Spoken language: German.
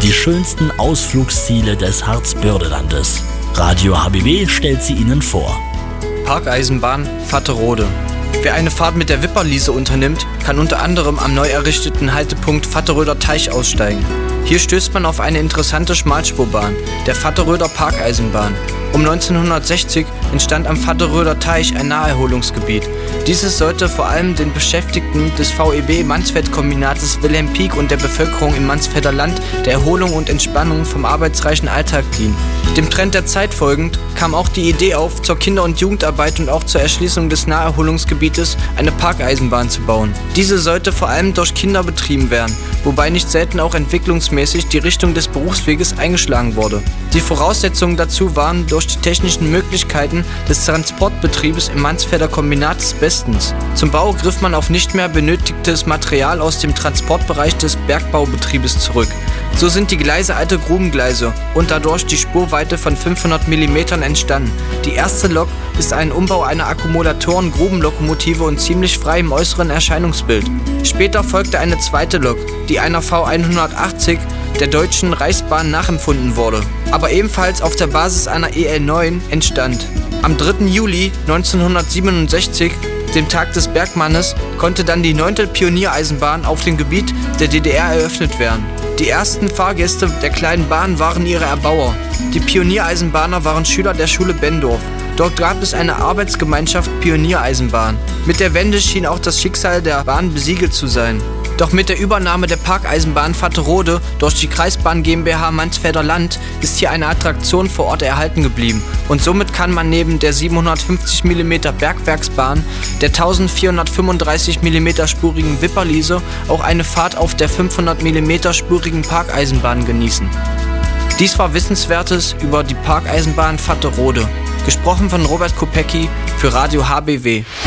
die schönsten Ausflugsziele des Harzbördelandes. Radio HBW stellt sie Ihnen vor. Parkeisenbahn Vatterode. Wer eine Fahrt mit der Wipperliese unternimmt, kann unter anderem am neu errichteten Haltepunkt Vatteröder Teich aussteigen. Hier stößt man auf eine interessante Schmalspurbahn, der Vatteröder Parkeisenbahn. Um 1960 entstand am Vatteröder Teich ein Naherholungsgebiet. Dieses sollte vor allem den Beschäftigten des VEB-Mansfeld-Kombinates Wilhelm Pieck und der Bevölkerung im Mansfelder Land der Erholung und Entspannung vom arbeitsreichen Alltag dienen. Dem Trend der Zeit folgend kam auch die Idee auf, zur Kinder- und Jugendarbeit und auch zur Erschließung des Naherholungsgebietes eine Parkeisenbahn zu bauen. Diese sollte vor allem durch Kinder betrieben werden, wobei nicht selten auch entwicklungsmäßig die Richtung des Berufsweges eingeschlagen wurde. Die Voraussetzungen dazu waren durch die technischen Möglichkeiten des Transportbetriebes im Mansfelder Kombinat bestens. Zum Bau griff man auf nicht mehr benötigtes Material aus dem Transportbereich des Bergbaubetriebes zurück. So sind die Gleise alte Grubengleise und dadurch die Spurweite von 500 mm entstanden. Die erste Lok ist ein Umbau einer Akkumulatoren-Grubenlokomotive und ziemlich frei im äußeren Erscheinungsbild. Später folgte eine zweite Lok, die einer V180 der Deutschen Reichsbahn nachempfunden wurde, aber ebenfalls auf der Basis einer EL9 entstand. Am 3. Juli 1967, dem Tag des Bergmannes, konnte dann die 9. Pioniereisenbahn auf dem Gebiet der DDR eröffnet werden. Die ersten Fahrgäste der kleinen Bahn waren ihre Erbauer. Die Pioniereisenbahner waren Schüler der Schule Benndorf. Dort gab es eine Arbeitsgemeinschaft Pioniereisenbahn. Mit der Wende schien auch das Schicksal der Bahn besiegelt zu sein. Doch mit der Übernahme der Parkeisenbahn Vatterode durch die Kreisbahn GmbH Mansfelder Land ist hier eine Attraktion vor Ort erhalten geblieben. Und somit kann man neben der 750 mm Bergwerksbahn, der 1435 mm spurigen Wipperliese auch eine Fahrt auf der 500 mm spurigen Parkeisenbahn genießen. Dies war Wissenswertes über die Parkeisenbahn Vatterode. Gesprochen von Robert Kopecki für Radio HBW.